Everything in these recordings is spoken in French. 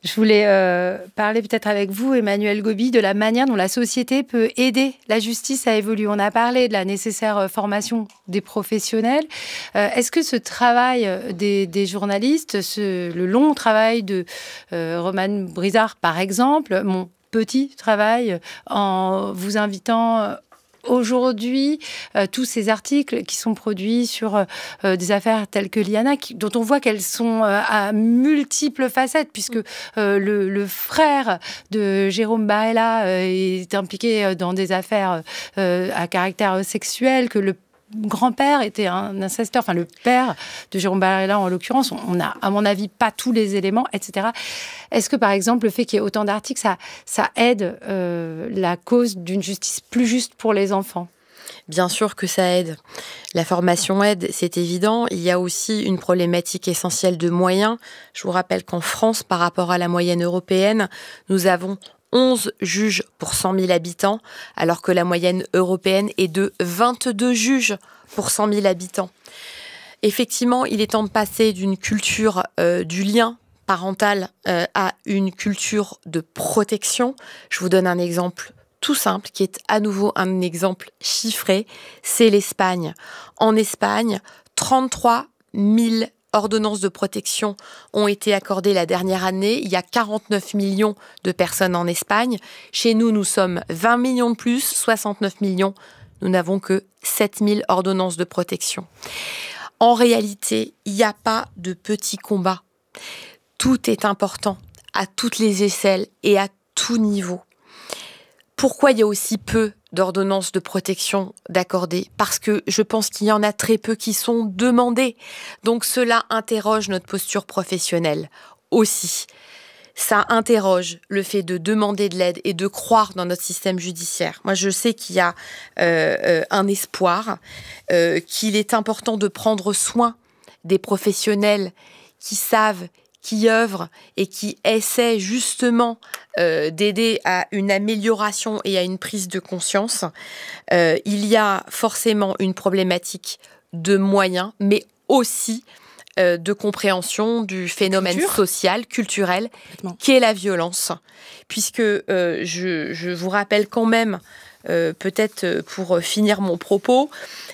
Je voulais parler peut-être avec vous, Emmanuel Gobi, de la manière dont la société peut aider la justice à évoluer. On a parlé de la nécessaire formation des professionnels. Est-ce que ce travail des journalistes, le long travail de Romane Brizard, par exemple, mon petit travail en vous invitant... Aujourd'hui, tous ces articles qui sont produits sur des affaires telles que Liana, dont on voit qu'elles sont à multiples facettes, puisque le frère de Jérôme Baella est impliqué dans des affaires à caractère sexuel, que le grand-père était un incesteur, enfin le père de Jérôme Baella en l'occurrence, on n'a à mon avis pas tous les éléments, etc. Est-ce que par exemple le fait qu'il y ait autant d'articles, ça aide la cause d'une justice plus juste pour les enfants ? Bien sûr que ça aide. La formation aide, c'est évident. Il y a aussi une problématique essentielle de moyens. Je vous rappelle qu'en France, par rapport à la moyenne européenne, nous avons 11 juges pour 100 000 habitants, alors que la moyenne européenne est de 22 juges pour 100 000 habitants. Effectivement, il est temps de passer d'une culture du lien parental à une culture de protection. Je vous donne un exemple tout simple, qui est à nouveau un exemple chiffré, c'est l'Espagne. En Espagne, 33 000 ordonnances de protection ont été accordées la dernière année. Il y a 49 millions de personnes en Espagne. Chez nous, nous sommes 20 millions de plus, 69 millions. Nous n'avons que 7 000 ordonnances de protection. En réalité, il n'y a pas de petits combats. Tout est important, à toutes les échelles et à tout niveau. Pourquoi il y a aussi peu d'ordonnances de protection d'accordées ? Parce que je pense qu'il y en a très peu qui sont demandées. Donc cela interroge notre posture professionnelle aussi. Ça interroge le fait de demander de l'aide et de croire dans notre système judiciaire. Moi, je sais qu'il y a un espoir, qu'il est important de prendre soin des professionnels qui savent, qui œuvrent et qui essaient justement d'aider à une amélioration et à une prise de conscience. Il y a forcément une problématique de moyens, mais aussi de compréhension du phénomène social, culturel, qui est la violence. Puisque je vous rappelle quand même, peut-être pour finir mon propos,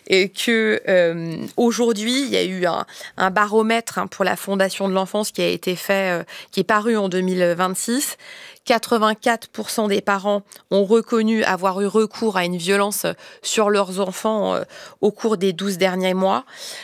que aujourd'hui, il y a eu un baromètre pour la Fondation de l'enfance qui a été fait, qui est paru en 2026. 84% des parents ont reconnu avoir eu recours à une violence sur leurs enfants au cours des 12 derniers mois.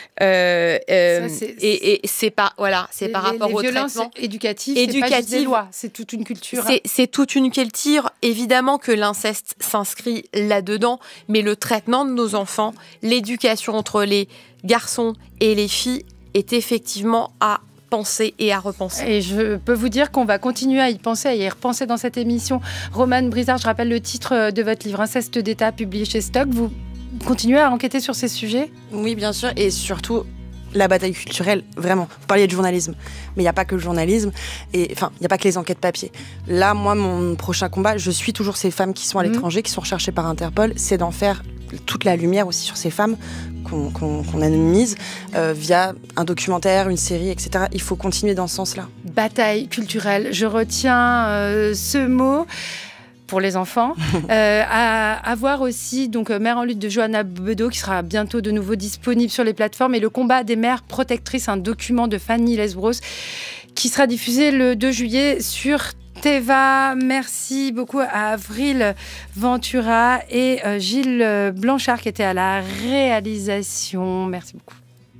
Et c'est par rapport au traitement. Les violences éducatives, c'est pas juste des lois, c'est toute une culture. C'est toute une culture. Évidemment que l'inceste s'inscrit là-dedans, mais le traitement de nos enfants, l'éducation entre les garçons et les filles est effectivement à penser et à repenser. Et je peux vous dire qu'on va continuer à y penser, à y repenser dans cette émission. Romane Brizard, je rappelle le titre de votre livre Inceste d'État, publié chez Stock. Vous continuez à enquêter sur ces sujets ? Oui, bien sûr, et surtout la bataille culturelle, vraiment. Vous parliez de journalisme, mais il n'y a pas que le journalisme, et enfin, il n'y a pas que les enquêtes papier. Là, moi, mon prochain combat, je suis toujours ces femmes qui sont à l'étranger, qui sont recherchées par Interpol, c'est d'en faire toute la lumière aussi sur ces femmes qu'on anonymise via un documentaire, une série, etc. Il faut continuer dans ce sens-là. Bataille culturelle, je retiens ce mot pour les enfants. À voir aussi donc Mère en lutte de Johanna Bedeau qui sera bientôt de nouveau disponible sur les plateformes, et le combat des mères protectrices, un document de Fanny Lesbros qui sera diffusé le 2 juillet sur Teva. Merci beaucoup à Avril Ventura et Gilles Blanchard qui était à la réalisation. Merci beaucoup.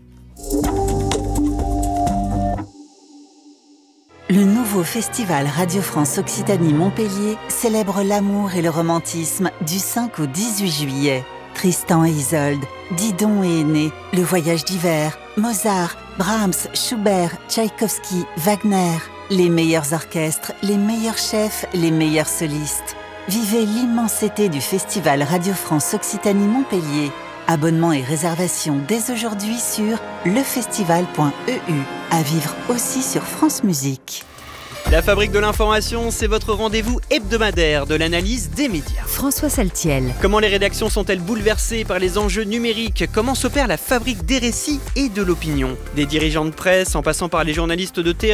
Le nouveau festival Radio France Occitanie Montpellier célèbre l'amour et le romantisme du 5 au 18 juillet. Tristan et Isolde, Didon et Aîné, Le Voyage d'hiver, Mozart, Brahms, Schubert, Tchaïkovski, Wagner. Les meilleurs orchestres, les meilleurs chefs, les meilleurs solistes. Vivez l'immensité du festival Radio France Occitanie Montpellier. Abonnements et réservations dès aujourd'hui sur lefestival.eu. À vivre aussi sur France Musique. La Fabrique de l'information, c'est votre rendez-vous hebdomadaire de l'analyse des médias. François Saltiel. Comment les rédactions sont-elles bouleversées par les enjeux numériques ? Comment s'opère la fabrique des récits et de l'opinion ? Des dirigeants de presse en passant par les journalistes de terrain,